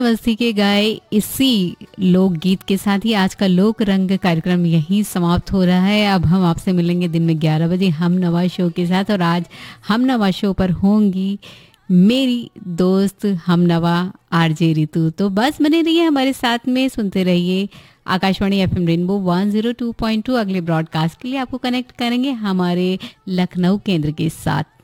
अवस्थी के गाए इसी लोकगीत के साथ ही आज का लोक रंग कार्यक्रम यहीं समाप्त हो रहा है। अब हम आपसे मिलेंगे दिन में 11 बजे हम नवा शो के साथ, और आज हम नवा शो पर होंगी मेरी दोस्त हम नवा आरजे रितु। तो बस बने रहिए हमारे साथ में, सुनते रहिए आकाशवाणी एफएम रेनबो 102.2। अगले ब्रॉडकास्ट के लिए आपको कनेक्ट करेंगे हमारे लखनऊ केंद्र के साथ।